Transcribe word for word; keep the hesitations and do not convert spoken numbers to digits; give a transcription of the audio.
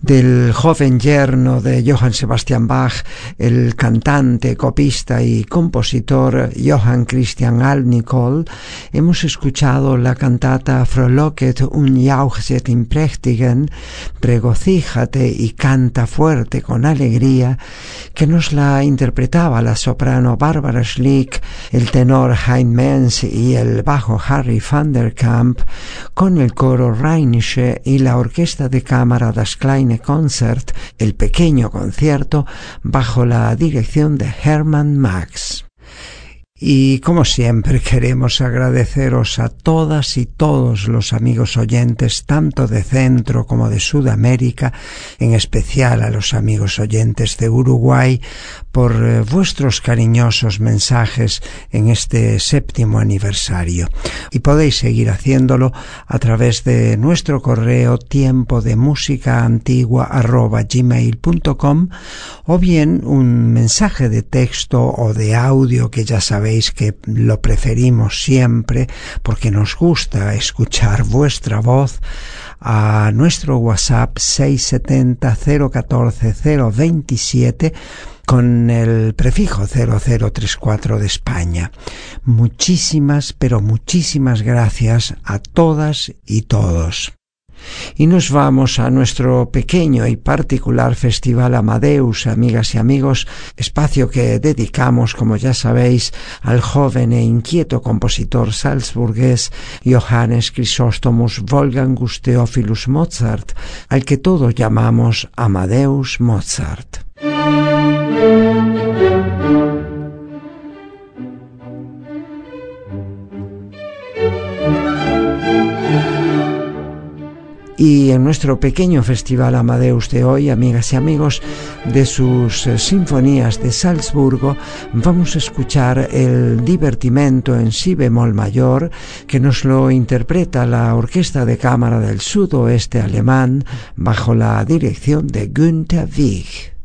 del joven yerno de Johann Sebastian Bach, el cantante, copista y compositor Johann Christian Almnicol, hemos escuchado la cantata Frohlocket und jauchzet im Prächtigen, regocíjate y canta fuerte con alegría, que nos la interpretaba la soprano Barbara Schlick, el tenor Hein Menz y el bajo Harry van der Kamp, con el coro Rheinische y la orquesta de cámara Das Kleine Konzert, el pequeño concierto, bajo la dirección de Hermann Max. Y como siempre queremos agradeceros a todas y todos los amigos oyentes, tanto de Centro como de Sudamérica, en especial a los amigos oyentes de Uruguay, por eh, vuestros cariñosos mensajes en este séptimo aniversario. Y podéis seguir haciéndolo a través de nuestro correo tiempo de música antigua arroba gmail punto com, o bien un mensaje de texto o de audio, que ya sabéis que lo preferimos siempre porque nos gusta escuchar vuestra voz, a nuestro WhatsApp seis siete cero cero uno cuatro cero dos siete con el prefijo cero cero tres cuatro de España. Muchísimas, pero muchísimas gracias a todas y todos. Y nos vamos a nuestro pequeño y particular Festival Amadeus, amigas y amigos, espacio que dedicamos, como ya sabéis, al joven e inquieto compositor salzburgués Johannes Chrysostomus Wolfgangus Theophilus Mozart, al que todos llamamos Amadeus Mozart. Y en nuestro pequeño Festival Amadeus de hoy, amigas y amigos, de sus eh, sinfonías de Salzburgo, vamos a escuchar el Divertimento en si bemol mayor, que nos lo interpreta la Orquesta de Cámara del Sudoeste Alemán, bajo la dirección de Günther Wieck.